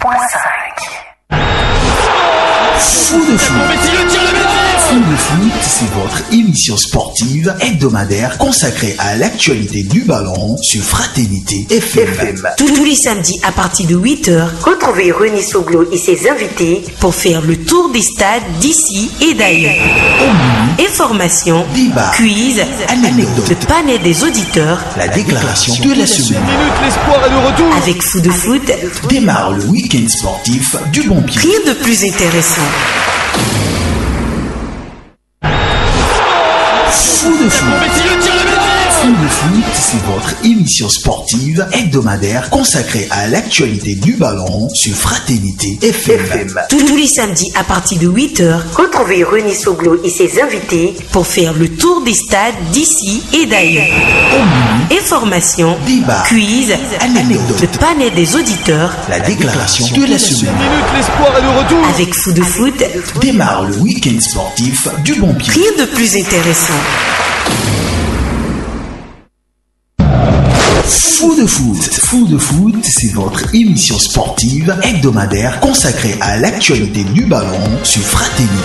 Fou de foot. Fou de foot, c'est votre émission sportive hebdomadaire consacrée à l'actualité du ballon sur Fraternité FM. Tous les samedis à partir de 8h, retrouvez René Soglo et ses invités pour faire le tour des stades d'ici et d'ailleurs. Informations, débat, quiz, anecdotes, le panel des auditeurs, la déclaration de la semaine. L'espoir est de retour. Avec Fou de foot, Démarre le week-end sportif du bon pied. rien de plus intéressant. Fou de foot. Fou de foot, c'est votre émission sportive hebdomadaire consacrée à l'actualité du ballon sur Fraternité FM. Tous les samedis à partir de 8h, retrouvez René Soglo et ses invités pour faire le tour des stades d'ici et d'ailleurs. Informations, débat, quiz, anecdotes, le panel des auditeurs, la déclaration de la semaine. L'espoir est de retour. avec Fou de foot, Démarre le week-end sportif du bon pied. rien de plus intéressant. Fou de foot. Fou de foot, c'est votre émission sportive hebdomadaire consacrée à l'actualité du ballon sur Fraternité